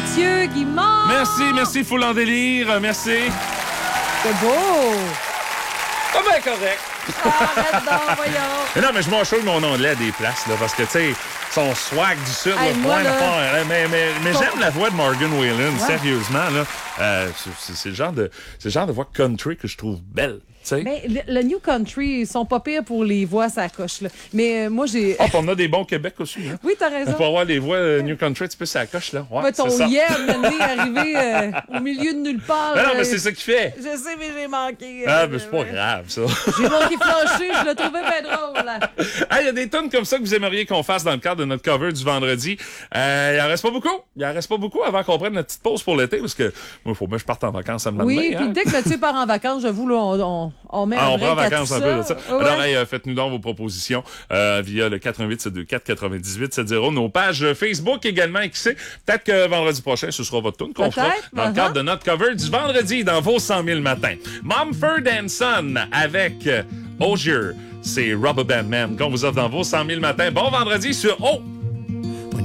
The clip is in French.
Mathieu Guimard. Merci, Foule en délire. Merci. C'est beau. Pas bien correct. Arrête donc, voyons. Mais non, mais je m'en chaude mon onglet à des places, là, parce que, tu sais, son swag du Sud, Hey, là, moi, point là, de part, mais j'aime la voix de Morgan Wallen, Ouais. sérieusement, là. C'est le genre de voix country que je trouve belle, tu sais. Ben, le New Country, ils sont pas pires pour les voix, ça coche, là. Mais moi, j'ai... Ah, puis on a des bons Québec aussi, hein. Oui, t'as raison. Pour avoir des voix New Country, tu peux ça coche, là. Ouais, Moi, ton c'est ça. hier, maintenant, arrivé au milieu de nulle part. Non, mais c'est ça qu'il fait. Je sais, mais j'ai manqué. Ah, mais c'est pas grave, ça. J'ai manqué flancher, je le trouvais bien drôle. Là. Ah, il y a des tonnes comme ça que vous aimeriez qu'on fasse dans le cadre de notre cover du vendredi. Il en reste pas beaucoup. Il en reste pas beaucoup avant qu'on prenne notre petite pause pour l'été, parce que moi, il faut bien que je parte en vacances samedi matin. Oui, puis dès que Mathieu part en vacances, j'avoue, là, on met un on break prend à vacances tout un peu de ça. Ouais. Alors, hey, faites-nous donc vos propositions via le 88 724 98 70. Nos pages Facebook également, et qui sait, peut-être que vendredi prochain, ce sera votre tourne qu'on fera dans le cadre de notre cover du vendredi dans vos 100 000 matins. Mumford & Son avec Osier. C'est Rubber Band Man qu'on vous offre dans vos 100 000 matins. Bon vendredi sur